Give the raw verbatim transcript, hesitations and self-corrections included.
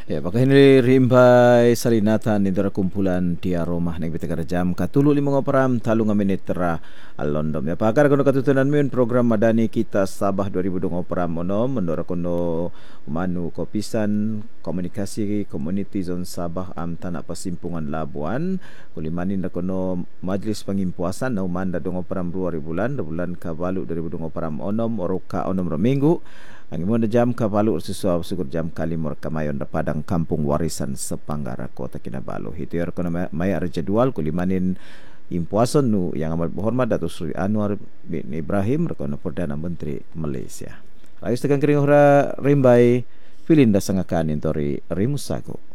Ya, pakai ini rimbai salinatan ni dara kumpulan dia rumah nang bitakara jam katulu lima ngoperam talunga menit tera alondom. Ya, pakar kono katutunan min program madani kita Sabah dua ribu dua ngoperam mono mendora kono manu kopisan komunikasi community zone Sabah am tanah pasimpungan Labuan kulimanin da kono majlis pengimpuasan na umanda dua ngoperam dua bulan bulan kabalu dua ribu dua ngoperam onom oroka onom minggu. Ang imo na jam kabalo susuaw sugur jam kalimor kamayon na padang kampung warisan sa Panggara Kota Kinabalu. Hitiyor ko na may ar jadwal kulimanin impuason nu yang amat berhormat Datuk Seri Anwar bin Ibrahim rekono Perdana Menteri Malaysia. Ayos tekan kering ora rimbay Filinda sangakan intori Rimusago.